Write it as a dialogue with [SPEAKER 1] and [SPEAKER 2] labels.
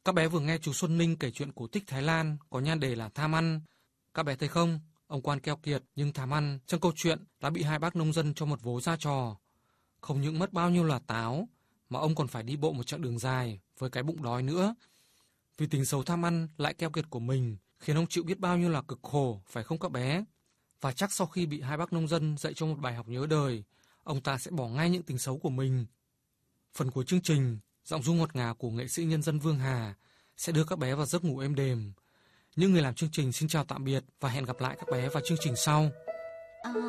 [SPEAKER 1] Các bé vừa nghe chú Xuân Ninh kể chuyện cổ tích Thái Lan có nhan đề là Tham ăn. Các bé thấy không, ông quan keo kiệt nhưng tham ăn trong câu chuyện đã bị hai bác nông dân cho một vố ra trò. Không những mất bao nhiêu là táo, mà ông còn phải đi bộ một chặng đường dài với cái bụng đói nữa. Vì tính xấu tham ăn lại keo kiệt của mình khiến ông chịu biết bao nhiêu là cực khổ, phải không các bé? Và chắc sau khi bị hai bác nông dân dạy cho một bài học nhớ đời, ông ta sẽ bỏ ngay những tính xấu của mình. Phần cuối chương trình, giọng ru ngọt ngào của nghệ sĩ nhân dân Vương Hà sẽ đưa các bé vào giấc ngủ êm đềm. Những người làm chương trình xin chào tạm biệt và hẹn gặp lại các bé vào chương trình sau.